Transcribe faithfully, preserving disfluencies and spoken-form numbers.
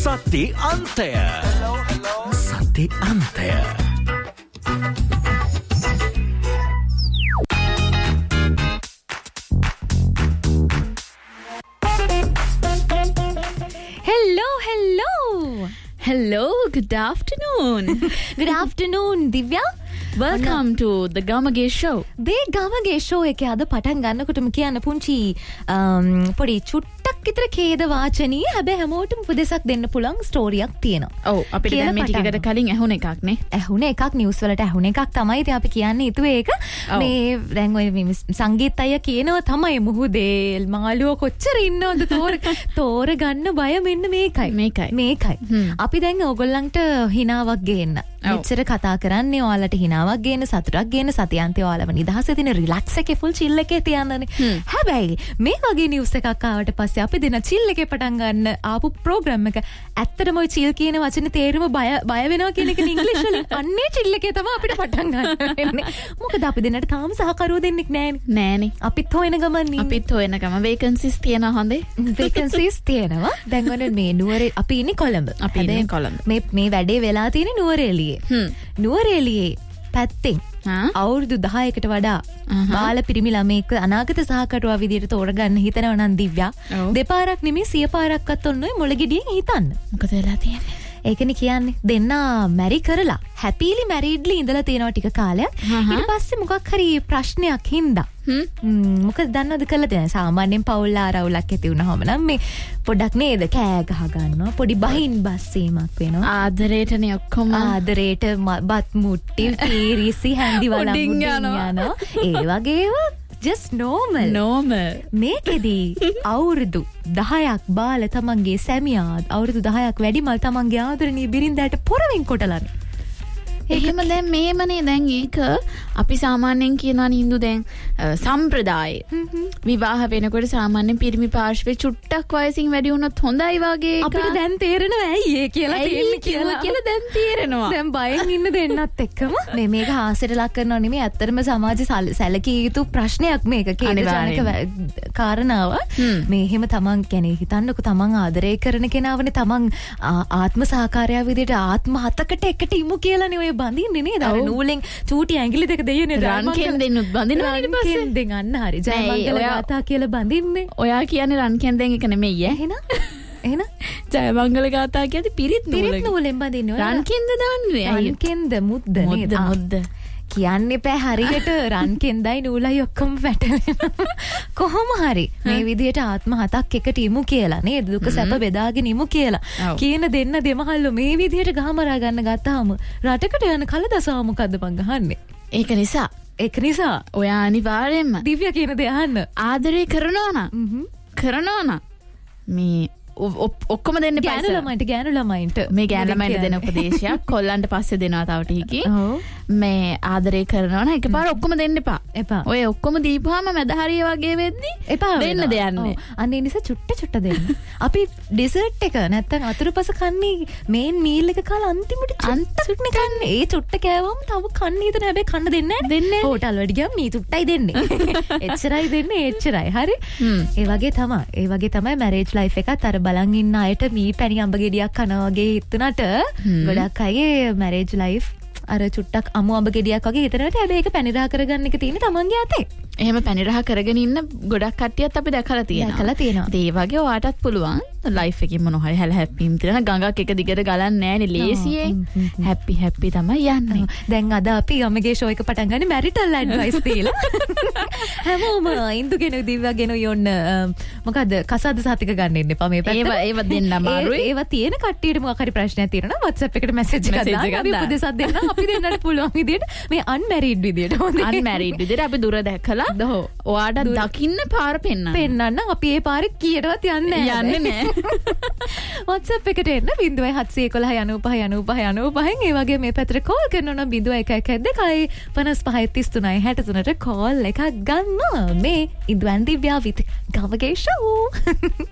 සත්‍ය අන්තය. සත්‍ය අන්තය. Hello, hello. Hello, good afternoon. Good afternoon, Divya. Welcome to the Gamage show. The Gamage show එකේ අද පටන් ගන්නකොටම කියන්න පුංචි පොඩි චුට්ටක් විතර ඛේද වාචනීය හැබැයි හැමෝටම උපදෙසක් දෙන්න පුළුවන් ස්ටෝරියක් තියෙනවා. ඔව් අපිට දැන් මේ ටිකකට කලින් ඇහුණ එකක් නේ. ඇහුණ එකක් නිවුස් වලට ඇහුණ එකක් තමයි ඉතින් අපි කියන්නේ ඉතුවේ ඒක. මේ දැන් ඔය සංගීත අය කියනවා තමයි මුහුදේ මාළුව කොච්චර ඉන්නවද තෝර තෝර ගන්න බය මෙන්න මේකයි. මේකයි. මේකයි. අපි දැන් ඕගොල්ලන්ට හිනාවක් ගේන්න. මෙච්චර කතා කරන්නේ ඔයාලට හිනාවක් ගේන්න සතුටක් ගේන්න සතියන්තේ ඔයාලව නිදහසේ දින රිලැක්ස් එකේ ෆුල් චිල් එකේ තියන්නනේ. හැබැයි මේ වගේ නිවුස් එකක් ආවට පස්සේ අපි දින චිල් එකේ පටන් ගන්න ආපු ප්‍රෝග්‍රෑම් එක ඇත්තටම ওই චිල් කියන වචනේ තේරුම බය බය වෙනවා කියන එක ඉංග්‍රීසි වලින් අන්නේ චිල් එකේ තමයි අපිට පටන් ගන්න වෙන්නේ. මොකද අපි දිනට තාම සහකරුවෝ දෙන්නෙක් නෑනේ. නෑනේ. අපිත් හොයන ගමන් අපිත් හොයන ගම වේකන්සිස් තියෙනවා හොඳේ. වේකන්සිස් තියෙනවා. දැන් ඔන්න මේ නුවරේ අපි ඉන්නේ කොළඹ. අපි ඉන්නේ කොළඹ. මේ මේ වැඩේ වෙලා තියෙන්නේ නුවරඑළියේ. නුවරඑළියේ පැත්තෙන් අවුරුදු දහයකට වඩා බාල පිරිමි ළමෙක් අනාගත සහකරුවා විදියට තෝරගන්න හිතනවා නම් දිව්‍යා දෙපාරක් නෙමෙයි සිය පාරක්වත් ඔන්න ඔය මොළගෙඩියෙන් හිතන්න. මොකද වෙලා තියෙන්නේ? ඒකනේ කියන්නේ දෙන්න මැරි කරලා හැපිලි මැරිඩ්ලි ඉඳලා තියෙනවා ටික කාලයක්. ඊට පස්සේ මොකක් හරි ප්‍රශ්නයක් හින්දා මොකද දන්නවද කළා දැන් සාමාන්‍යයෙන් පවුල් ආරවුලක් ඇති වුණාම නම් මේ පොඩක් නේද කෑ ගහ ගන්නවා පොඩි බහින් බස්සීමක් වෙනවා ආදරේටනේ ඔක්කොම ආදරේට බත් මුට්ටි පීරිසි හැන්දි වලම් යනවා ඒ වගේම just normal normal මේකෙදී අවුරුදු දහයක් බාල තමන්ගේ සැමියා අවුරුදු දහයක් වැඩිමල් තමන්ගේ ආදරණීය බිරිඳට පොරවෙන් කොටලන්නේ. එහෙම දැන් මේමනේ දැන් ඒක අපි සාමාන්‍යයෙන් කියනවා හින්දු දැන් සම්ප්‍රදාය විවාහ වෙනකොට සාමාන්‍යයෙන් පිරිමි පාර්ශ්වයේ චුට්ටක් වයසින් වැඩි වුණොත් හොඳයි වගේ අපිට දැන් තේරෙනවා ඇයි ඒ කියලා තේරෙන්නේ කියලා කියලා දැන් තේරෙනවා. දැන් බයෙන් ඉන්න දෙන්නත් එක්කම මේ මේක හාස්‍යයට ලක් කරනවා නෙමෙයි ඇත්තටම සමාජයේ සැලකිය යුතු ප්‍රශ්නයක් මේක කේන්ද්‍රජනක කාරණාව. මේ එහෙම තමන් කියන්නේ හිතන්නකො තමන් ආදරය කරන කෙනාවනේ තමන් ආත්ම සහකාරයා විදිහට ආත්ම හතකට එකට ඉමු කියලානේ ඔය බඳින්නේ නේද? අර නූලෙන් චූටි ඇඟිලි දෙක දෙයනේ රන් කෙන්දෙන්නුත් බඳිනවා ඊට පස්සේ. රන් කෙන්දෙන් අන්න හරි. ජයමංගල ගාථා කියලා බඳින්නේ. ඔයා කියන්නේ රන් කෙන්දෙන් එක නෙමෙයි ඈ. එහෙනම් එහෙනම් ජයමංගල ගාථා කියද්දි පිරිත් නූලෙන්. පිරිත් නූලෙන් බඳින්නේ. රන් කෙන්ද දාන්නේ. රන් කෙන්ද මුද්ද නේද? මුද්ද. කියන්නේ පෑ හරියට රන් කෙන්දයි නූලයි ඔක්කොම වැටෙනවා. කොහොම හරි මේ විදියට ආත්ම හතක් එකට ඉමු කියලා නේද? දුක සැප බෙදාගෙන ඉමු කියලා. කියන දෙන්න දෙමහල්ලෝ මේ විදියට ගහමරා ගන්න ගත්තාම රටකට යන කලදසාව මොකද්ද මං ගහන්නේ? ඒක නිසා ඒක නිසා ඔයා අනිවාර්යෙන්ම දිව්‍ය කියන දේ අහන්න. ආදරේ කරනවා නම් කරනවා නම් මේ ඔක්කොම දෙන්න එපා. ගෑනු ළමයින්ට ගෑනු ළමයින්ට මේ ගෑනු ළමයින්ට දෙන උපදේශයක් කොල්ලන්ට පස්සේ දෙනවා තව ටිකකි. මේ ආදරේ කරනවා නම් එකපාර ඔක්කොම දෙන්න එපා. එපා. ඔය ඔක්කොම දීපුවාම මැද හරිය වගේ වෙද්දි එපා දෙන්න දෙන්නේ. අනේ නිසා චුට්ට චුට්ට දෙන්න. අපි ඩෙසර්ට් එක නැත්තම් අතුරුපස කන්නේ මේන් මීල් එක කාලා අන්තිමට චුට්ටනේ කන්නේ. ඒ චුට්ට කෑවම තව කන්න හිතන හැබැයි කන්න දෙන්නේ නැහැ. දෙන්නේ හෝටල් වලට ගියාම මේ චුට්ටයි දෙන්නේ. එච්චරයි දෙන්නේ එච්චරයි. හරි. ඒ වගේ තමයි. ඒ වගේ තමයි මැරේජ් ලයිෆ් එකත් අර බලන් ඉන්න අයට මී පැණි අඹ ගෙඩියක් කනවා වගේ හිතුණට ගොඩක් අයගේ මැරේජ් ලයිෆ් අර චුට්ටක් අමු අඹ ගෙඩියක් වගේ හිතනට හැබැයි ඒක පැණි රහ කරගන්න එක තියෙන්නේ තමන්ගේ අතේ. එහෙම පැණි රහ කරගෙන ඉන්න ගොඩක් කට්ටියත් අපි දැකලා තියෙනවා. දැකලා තියෙනවා. ඒ වගේ ඔයාටත් පුළුවන් ලයිෆ් එකේ මොන හරි හැල හැප්පීම් තියෙන ගඟක් එක දිගට ගලන්නේ නැහැනේ ලේසියෙන්. හැපි හැපි තමයි යන්නේ. දැන් අද අපි යමගේ ෂෝ එක පටන් ගන්නේ මැරිටල් ඇඩ්වයිස් දීලා. හැමෝම ඉන්දුගෙන දිව්වගෙන යොන්න මොකද කසාද සාතික ගන්න ඉන්න එපා මේ පැත්තට. ඒව ඒව දෙන්න අමාරුයි. ඒව තියෙන කට්ටියට මොකක් හරි ප්‍රශ්නයක් තියෙනවා නම් WhatsApp එකට මැසේජ් එකක් දාන්න. අපි උපදෙසක් දෙන්න. අපි දෙන්නට පුළුවන් විදියට මේ අන්මැරිඩ් විදියට. හොඳයි. අන්මැරිඩ් විදියට අපි දුර දැකලා ඔයාට දකින්න පාර පෙන්නන්න. පෙන්නන්න අපි ඒ පාරේ කීයටවත් යන්නේ නැහැ. යන්නේ නැහැ. WhatsApp එකට එන්න zero one seven one one nine nine nine nine five ඒ වගේ මේ පැත්තට කෝල් කරනවා නම් zero one one one two five five three three six three ට කෝල් එකක් ගන්න මේ ඉන්දුවන් දිව්‍යා විත් ගමගේ ෂෝ